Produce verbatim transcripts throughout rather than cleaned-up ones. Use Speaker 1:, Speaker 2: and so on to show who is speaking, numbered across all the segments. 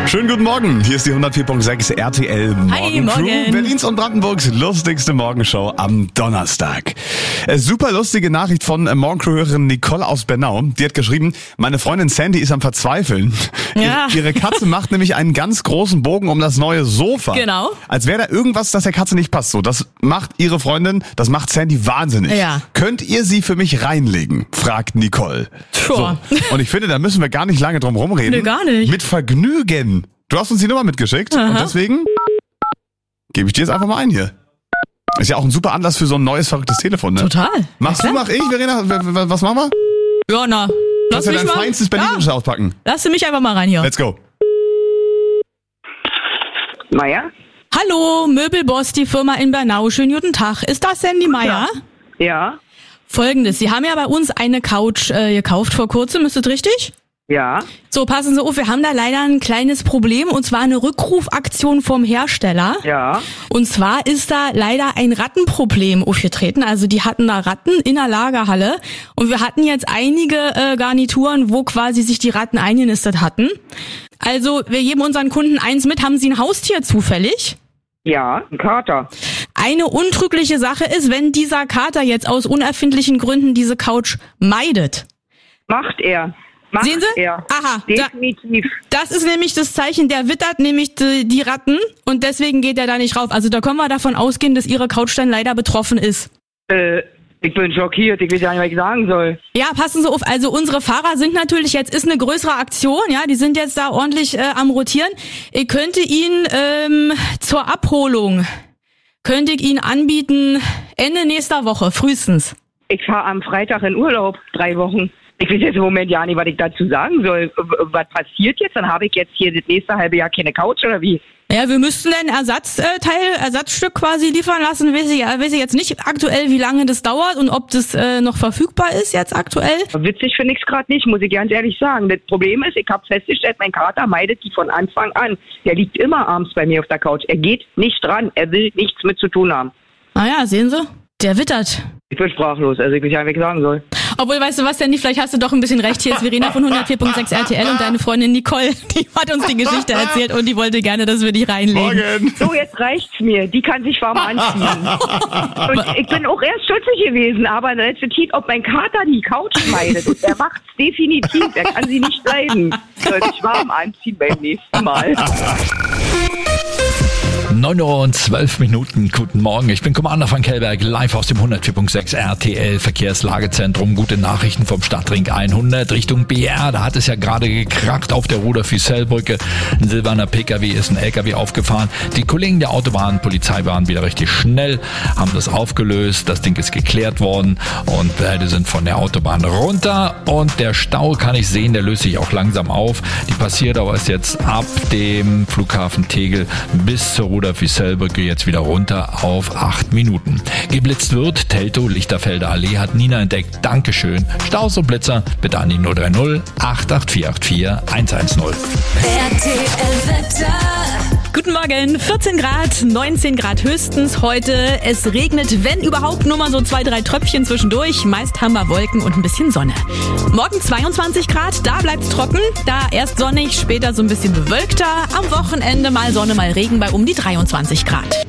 Speaker 1: Schönen guten Morgen, hier ist die hundertvier Komma sechs R T L Morgen Crew,
Speaker 2: morgen.
Speaker 1: Berlins und Brandenburgs lustigste Morgenshow am Donnerstag. Äh, super lustige Nachricht von äh, Morgencrew-Hörerin Nicole aus Bernau. Die hat geschrieben, meine Freundin Sandy ist am Verzweifeln.
Speaker 2: Ja.
Speaker 1: Ihre, ihre Katze macht nämlich einen ganz großen Bogen um das neue Sofa.
Speaker 2: Genau.
Speaker 1: Als wäre da irgendwas, das der Katze nicht passt. So, das macht ihre Freundin, das macht Sandy wahnsinnig.
Speaker 2: Ja.
Speaker 1: Könnt ihr sie für mich reinlegen? Fragt Nicole.
Speaker 2: Sure.
Speaker 1: So. Und ich finde, da müssen wir gar nicht lange drum rumreden.
Speaker 2: Nee, gar nicht.
Speaker 1: Mit Vergnügen. Du hast uns die Nummer mitgeschickt.
Speaker 2: Aha.
Speaker 1: Und deswegen gebe ich dir jetzt einfach mal ein hier. Ist ja auch ein super Anlass für so ein neues, verrücktes Telefon, ne?
Speaker 2: Total.
Speaker 1: Machst
Speaker 2: Ja,
Speaker 1: du,
Speaker 2: klar.
Speaker 1: mach ich, Verena? W- w- Was machen wir?
Speaker 2: Ja, na. Lass
Speaker 1: Kannst ja
Speaker 2: mich
Speaker 1: dein
Speaker 2: mal.
Speaker 1: feinstes Berlin
Speaker 2: Ja,
Speaker 1: auspacken.
Speaker 2: lass mich einfach mal rein hier.
Speaker 1: Let's go.
Speaker 3: Meier?
Speaker 2: Hallo, Möbelboss, die Firma in Bernau. Schönen guten Tag. Ist das Sandy Meier?
Speaker 3: Ja.
Speaker 2: Folgendes, Sie haben ja bei uns eine Couch äh, gekauft vor kurzem, ist das richtig?
Speaker 3: Ja.
Speaker 2: So, passen Sie auf, wir haben da leider ein kleines Problem, und zwar eine Rückrufaktion vom Hersteller.
Speaker 3: Ja.
Speaker 2: Und zwar ist da leider ein Rattenproblem aufgetreten. Also die hatten da Ratten in der Lagerhalle, und wir hatten jetzt einige äh, Garnituren, wo quasi sich die Ratten eingenistet hatten. Also wir geben unseren Kunden eins mit. Haben Sie ein Haustier zufällig?
Speaker 3: Ja, ein Kater.
Speaker 2: Eine untrügliche Sache ist, wenn dieser Kater jetzt aus unerfindlichen Gründen diese Couch meidet.
Speaker 3: Macht er. Macht
Speaker 2: Sehen Sie?
Speaker 3: er.
Speaker 2: Aha, da,
Speaker 3: Definitiv.
Speaker 2: das ist nämlich das Zeichen, der wittert nämlich die, die Ratten, und deswegen geht er da nicht rauf. Also da können wir davon ausgehen, dass Ihre Couch dann leider betroffen ist.
Speaker 3: Äh, ich bin schockiert. Ich weiß ja nicht, was ich sagen soll.
Speaker 2: Ja, passen Sie auf. Also unsere Fahrer sind natürlich, jetzt ist eine größere Aktion, ja, die sind jetzt da ordentlich äh, am Rotieren. Ich könnte Ihnen ähm, zur Abholung, könnte ich Ihnen anbieten, Ende nächster Woche, frühestens.
Speaker 3: Ich fahre am Freitag in Urlaub. Drei Wochen. Ich weiß jetzt im Moment ja nicht, was ich dazu sagen soll. W- Was passiert jetzt? Dann habe ich jetzt hier das nächste halbe Jahr keine Couch oder wie?
Speaker 2: Ja, wir müssten ein Ersatzteil, Ersatzstück quasi liefern lassen. Weiß ich, weiß ich jetzt nicht aktuell, wie lange das dauert und ob das äh, noch verfügbar ist jetzt aktuell.
Speaker 3: Witzig finde ich es gerade nicht, muss ich ganz ehrlich sagen. Das Problem ist, ich habe festgestellt, mein Kater meidet die von Anfang an. Der liegt immer abends bei mir auf der Couch. Er geht nicht ran. Er will nichts mit zu tun haben.
Speaker 2: Naja, sehen Sie, der wittert.
Speaker 3: Ich bin sprachlos. Also ich weiß ja nicht, was ich sagen soll.
Speaker 2: Obwohl, weißt du was, Danny, vielleicht hast du doch ein bisschen recht. Hier ist Verena von hundertvier Komma sechs R T L und deine Freundin Nicole, die hat uns die Geschichte erzählt und die wollte gerne, dass wir die reinlegen.
Speaker 1: Morgen.
Speaker 3: So, jetzt reicht's mir. Die kann sich warm anziehen. Und ich bin auch erst stutzig gewesen, aber letzte Tief, ob mein Kater die Couch meidet. Und er macht's definitiv. Er kann sie nicht leiden. Soll sich warm anziehen beim nächsten Mal.
Speaker 4: neun Uhr und zwölf Minuten. Guten Morgen. Ich bin Commander van Kellberg, live aus dem hundertvier Komma sechs R T L Verkehrslagezentrum. Gute Nachrichten vom Stadtring hundert Richtung B R. Da hat es ja gerade gekracht auf der Ruder-Fiesel-Brücke. Ein silberner P K W ist ein L K W aufgefahren. Die Kollegen der Autobahnpolizei waren wieder richtig schnell, haben das aufgelöst. Das Ding ist geklärt worden und beide sind von der Autobahn runter. Und der Stau, kann ich sehen, der löst sich auch langsam auf. Die Passierdauer ist jetzt ab dem Flughafen Tegel bis zur Ruder-Fiesel-Brücke jetzt wieder runter auf acht Minuten. Geblitzt wird, Teltow, Lichterfelder Allee, hat Nina entdeckt. Dankeschön. Staus und Blitzer bitte an die null drei null acht acht vier acht vier eins eins null.
Speaker 5: R T L-Wetter.
Speaker 2: Guten Morgen, vierzehn Grad, neunzehn Grad höchstens heute. Es regnet, wenn überhaupt, nur mal so zwei, drei Tröpfchen zwischendurch. Meist haben wir Wolken und ein bisschen Sonne. Morgen zweiundzwanzig Grad, da bleibt's trocken. Da erst sonnig, später so ein bisschen bewölkter. Am Wochenende mal Sonne, mal Regen bei um die dreiundzwanzig Grad.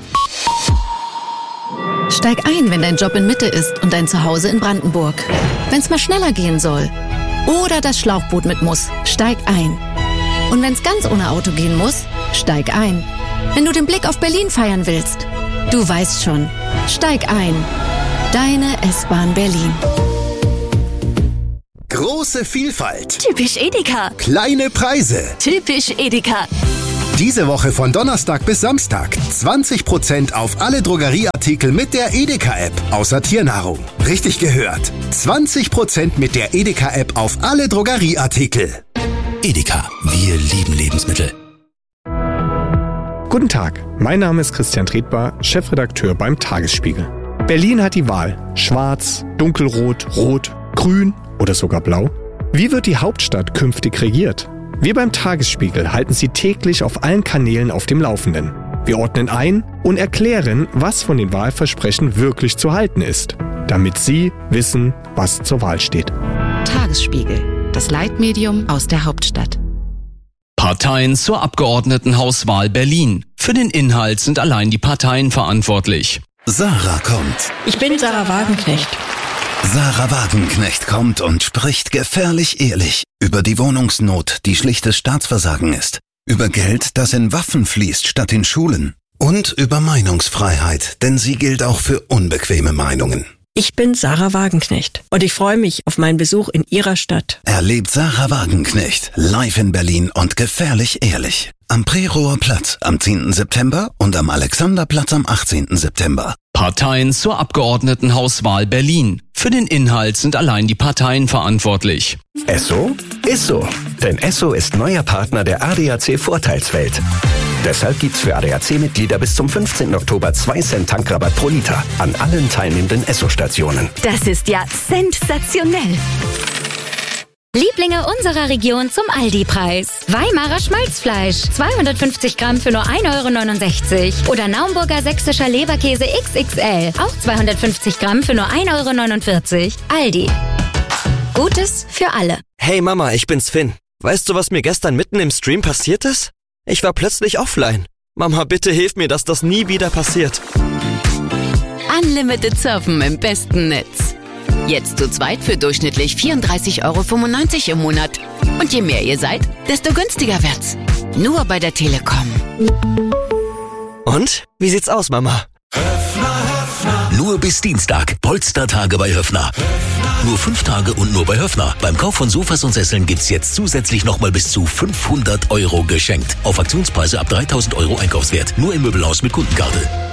Speaker 5: Steig ein, wenn dein Job in Mitte ist und dein Zuhause in Brandenburg. Wenn's mal schneller gehen soll oder das Schlauchboot mit muss, steig ein. Und wenn's ganz ohne Auto gehen muss, steig ein. Wenn du den Blick auf Berlin feiern willst, du weißt schon, steig ein. Deine S-Bahn Berlin.
Speaker 6: Große Vielfalt,
Speaker 7: Typisch Edeka.
Speaker 6: kleine Preise.
Speaker 7: Typisch Edeka.
Speaker 6: Diese Woche von Donnerstag bis Samstag zwanzig Prozent auf alle Drogerieartikel mit der Edeka-App, außer Tiernahrung. Richtig gehört. zwanzig Prozent mit der Edeka-App auf alle Drogerieartikel. Edeka, wir lieben Lebensmittel.
Speaker 8: Guten Tag, mein Name ist Christian Tretbar, Chefredakteur beim Tagesspiegel. Berlin hat die Wahl: Schwarz, Dunkelrot, Rot, Grün oder sogar Blau. Wie wird die Hauptstadt künftig regiert? Wir beim Tagesspiegel halten Sie täglich auf allen Kanälen auf dem Laufenden. Wir ordnen ein und erklären, was von den Wahlversprechen wirklich zu halten ist, damit Sie wissen, was zur Wahl steht.
Speaker 5: Tagesspiegel, das Leitmedium aus der Hauptstadt.
Speaker 9: Parteien zur Abgeordnetenhauswahl Berlin. Für den Inhalt sind allein die Parteien verantwortlich.
Speaker 6: Sarah kommt.
Speaker 10: Ich bin Sarah Wagenknecht.
Speaker 6: Sarah Wagenknecht kommt und spricht gefährlich ehrlich über die Wohnungsnot, die schlichtes Staatsversagen ist, über Geld, das in Waffen fließt statt in Schulen und über Meinungsfreiheit, denn sie gilt auch für unbequeme Meinungen.
Speaker 10: Ich bin Sarah Wagenknecht und ich freue mich auf meinen Besuch in Ihrer Stadt.
Speaker 6: Erlebt Sarah Wagenknecht live in Berlin und gefährlich ehrlich. Am Prerower Platz am zehnten September und am Alexanderplatz am achtzehnten September.
Speaker 9: Parteien zur Abgeordnetenhauswahl Berlin. Für den Inhalt sind allein die Parteien verantwortlich.
Speaker 11: Esso ist so. Denn Esso ist neuer Partner der A D A C Vorteilswelt. Deshalb gibt's für A D A C-Mitglieder bis zum fünfzehnten Oktober zwei Cent Tankrabatt pro Liter an allen teilnehmenden Esso-Stationen.
Speaker 7: Das ist ja sensationell. Lieblinge unserer Region zum Aldi-Preis. Weimarer Schmalzfleisch, zweihundertfünfzig Gramm für nur ein Euro neunundsechzig. Oder Naumburger sächsischer Leberkäse X X L, auch zweihundertfünfzig Gramm für nur ein Euro neunundvierzig. Aldi. Gutes für alle.
Speaker 12: Hey Mama, ich bin's Finn. Weißt du, was mir gestern mitten im Stream passiert ist? Ich war plötzlich offline. Mama, bitte hilf mir, dass das nie wieder passiert.
Speaker 13: Unlimited Surfen im besten Netz. Jetzt zu zweit für durchschnittlich vierunddreißig Euro fünfundneunzig im Monat. Und je mehr ihr seid, desto günstiger wird's. Nur bei der Telekom.
Speaker 12: Und? Wie sieht's aus, Mama?
Speaker 14: Nur bis Dienstag. Polstertage bei Höffner. Nur fünf Tage und nur bei Höffner. Beim Kauf von Sofas und Sesseln gibt's jetzt zusätzlich nochmal bis zu fünfhundert Euro geschenkt. Auf Aktionspreise ab dreitausend Euro Einkaufswert. Nur im Möbelhaus mit Kundenkarte.